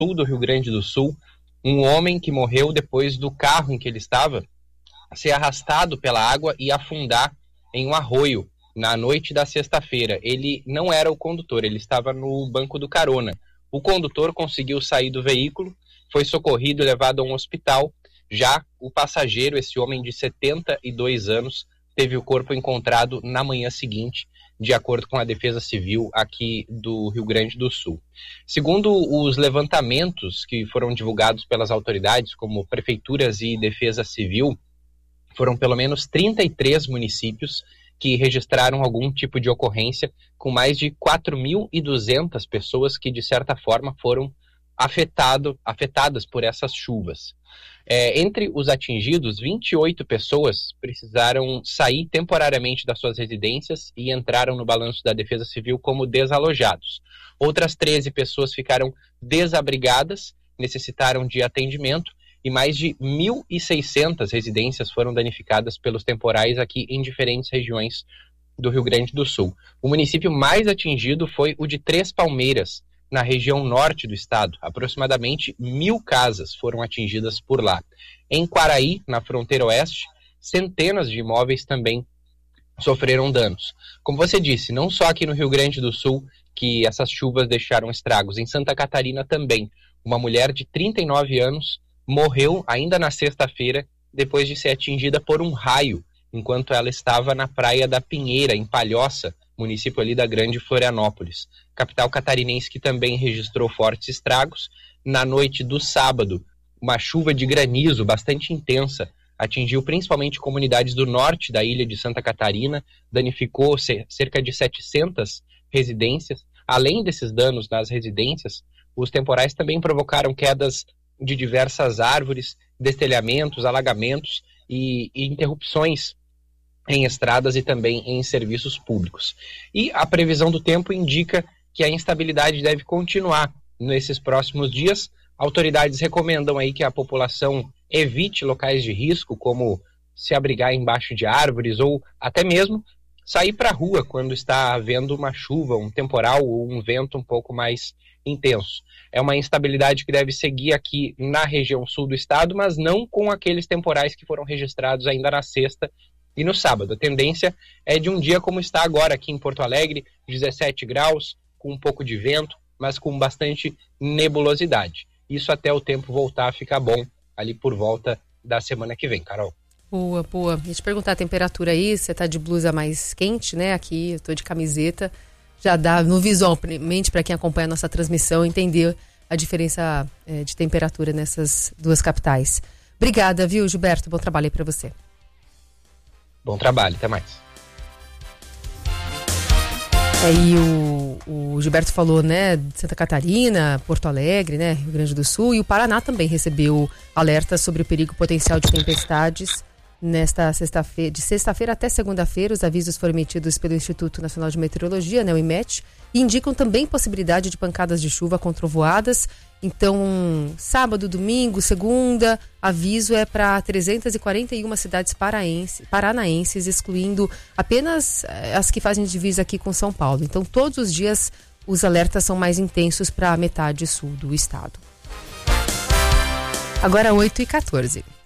sul do Rio Grande do Sul, um homem que morreu depois do carro em que ele estava ser arrastado pela água e afundar em um arroio na noite da sexta-feira. Ele não era o condutor, ele estava no banco do carona. O condutor conseguiu sair do veículo, foi socorrido e levado a um hospital. Já o passageiro, esse homem de 72 anos, teve o corpo encontrado na manhã seguinte, de acordo com a Defesa Civil aqui do Rio Grande do Sul. Segundo os levantamentos que foram divulgados pelas autoridades, como prefeituras e Defesa Civil, foram pelo menos 33 municípios que registraram algum tipo de ocorrência, com mais de 4.200 pessoas que, de certa forma, foram afetadas por essas chuvas. Entre os atingidos, 28 pessoas precisaram sair temporariamente das suas residências e entraram no balanço da Defesa Civil como desalojados. Outras 13 pessoas ficaram desabrigadas, necessitaram de atendimento, e mais de 1.600 residências foram danificadas pelos temporais aqui em diferentes regiões do Rio Grande do Sul. O município mais atingido foi o de Três Palmeiras, na região norte do estado. Aproximadamente 1.000 casas foram atingidas por lá. Em Quaraí, na fronteira oeste, centenas de imóveis também sofreram danos. Como você disse, não só aqui no Rio Grande do Sul que essas chuvas deixaram estragos, em Santa Catarina também. Uma mulher de 39 anos morreu ainda na sexta-feira depois de ser atingida por um raio, enquanto ela estava na praia da Pinheira, em Palhoça, município ali da Grande Florianópolis. Capital catarinense que também registrou fortes estragos. Na noite do sábado, uma chuva de granizo bastante intensa atingiu principalmente comunidades do norte da ilha de Santa Catarina, danificou cerca de 700 residências. Além desses danos nas residências, os temporais também provocaram quedas de diversas árvores, destelhamentos, alagamentos e interrupções em estradas e também em serviços públicos. E a previsão do tempo indica que a instabilidade deve continuar nesses próximos dias. Autoridades recomendam aí que a população evite locais de risco, como se abrigar embaixo de árvores ou até mesmo sair para a rua quando está havendo uma chuva, um temporal ou um vento um pouco mais intenso. É uma instabilidade que deve seguir aqui na região sul do estado, mas não com aqueles temporais que foram registrados ainda na sexta e no sábado. A tendência é de um dia como está agora aqui em Porto Alegre, 17 graus, com um pouco de vento, mas com bastante nebulosidade. Isso até o tempo voltar a ficar bom ali por volta da semana que vem, Carol. Boa, boa. Deixa eu te perguntar a temperatura aí, você tá de blusa mais quente, né? Aqui eu tô de camiseta. Já dá no visualmente para quem acompanha a nossa transmissão entender a diferença de temperatura nessas duas capitais. Obrigada, viu, Gilberto? Bom trabalho aí para você. Bom trabalho, até mais. Aí o Gilberto falou, né, de Santa Catarina, Porto Alegre, né, Rio Grande do Sul, e o Paraná também recebeu alertas sobre o perigo potencial de tempestades. Nesta sexta-feira, de sexta-feira até segunda-feira, os avisos foram emitidos pelo Instituto Nacional de Meteorologia, né, o IMET, e indicam também possibilidade de pancadas de chuva com trovoadas. Então, sábado, domingo, segunda, aviso é para 341 cidades paranaenses, excluindo apenas as que fazem divisa aqui com São Paulo. Então, todos os dias os alertas são mais intensos para a metade sul do estado. Agora 8h14.